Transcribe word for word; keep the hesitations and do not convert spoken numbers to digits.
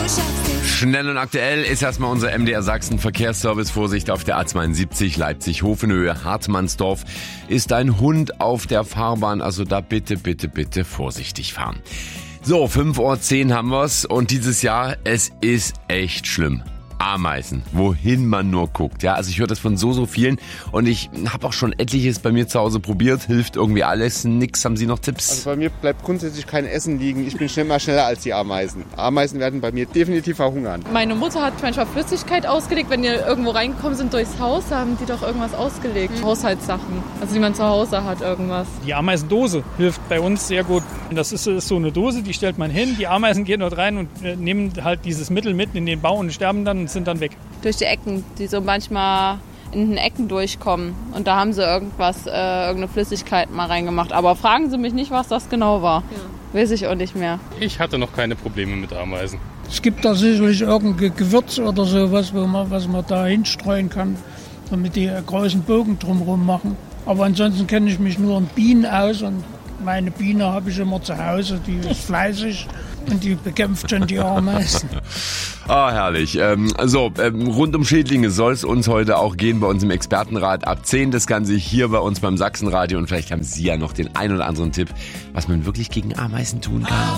Schnell und aktuell ist erstmal unser M D R Sachsen Verkehrsservice. Vorsicht auf der A zweiundsiebzig Leipzig-Hofenhöhe, Hartmannsdorf. Ist ein Hund auf der Fahrbahn, also da bitte, bitte, bitte vorsichtig fahren. So, fünf Uhr zehn haben wir's und dieses Jahr, es ist echt schlimm. Ameisen, wohin man nur guckt. Ja, also ich höre das von so, so vielen und ich habe auch schon etliches bei mir zu Hause probiert. Hilft irgendwie alles, nix. Haben Sie noch Tipps? Also bei mir bleibt grundsätzlich kein Essen liegen. Ich bin schnell mal schneller als die Ameisen. Ameisen werden bei mir definitiv verhungern. Meine Mutter hat manchmal Flüssigkeit ausgelegt. Wenn die irgendwo reingekommen sind durchs Haus, da haben die doch irgendwas ausgelegt. Mhm. Haushaltssachen, also die man zu Hause hat, irgendwas. Die Ameisendose hilft bei uns sehr gut. Das ist, ist so eine Dose, die stellt man hin. Die Ameisen gehen dort rein und äh, nehmen halt dieses Mittel mit in den Bau und sterben dann und sind dann weg. Durch die Ecken, die so manchmal in den Ecken durchkommen. Und da haben sie irgendwas, äh, irgendeine Flüssigkeit mal reingemacht. Aber fragen Sie mich nicht, was das genau war. Ja. Weiß ich auch nicht mehr. Ich hatte noch keine Probleme mit Ameisen. Es gibt da sicherlich irgendein Gewürz oder sowas, wo man, was man da hinstreuen kann und mit die großen Bogen drumherum machen. Aber ansonsten kenne ich mich nur in Bienen aus und meine Biene habe ich immer zu Hause, die ist fleißig und die bekämpft schon die Ameisen. Ah, herrlich. Ähm, so, ähm, rund um Schädlinge soll es uns heute auch gehen bei uns im Expertenrat ab zehn. Das Ganze hier bei uns beim Sachsenradio und vielleicht haben Sie ja noch den ein oder anderen Tipp, was man wirklich gegen Ameisen tun kann.